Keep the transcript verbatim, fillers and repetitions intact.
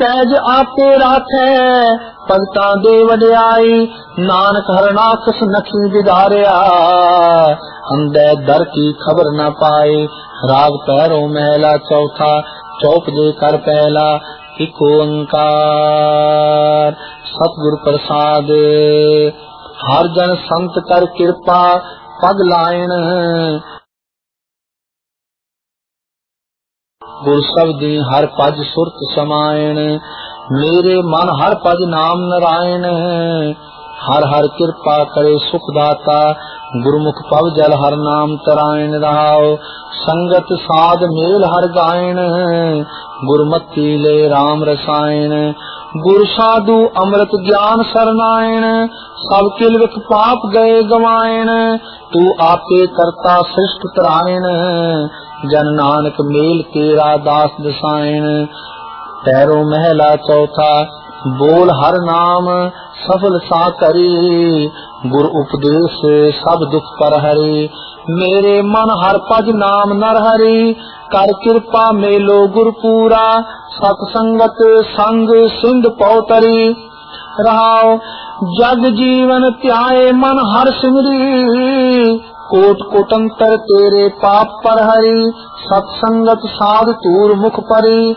Page आपे राखै भगतां दे वडियाई। नानक हरनाकस नखी बिदारिया अंधे दर की खबर न पाए। राग पैरों महला चौथा चौप दे कर पहला एक ओंकार। सतगुर प्रसाद हर जन संत कर कृपा पग लायन। गुर शब्दी हर पज सुरत समायन। मेरे मन हर पज नाम नारायण। हर हर कृपा करे सुख दाता गुरमुख पव जल हर नाम तरायण। रहाओ संगत साध मेल हर गायन गुरमति ले राम रसायन। गुर साधु अमृत ज्ञान सरनायण सब किल विख पाप गए गवायन। तू आपे करता सृष्ट तरायण जन नानक मेल तेरा दास दसायण। पैरों महला चौथा बोल हर नाम सफल सा करी। गुर उपदेश सब दुख पर हरी। मेरे मन हर पज नाम नर हरी। कर कृपा मेलो गुर पूरा सत संगत संग सिंध पौतरी। रहाओ जग जीवन त्याए मन हर सिमरी। कोट कोटंतर तेरे पाप पर हरी। सत संगत साध तूर मुख परी।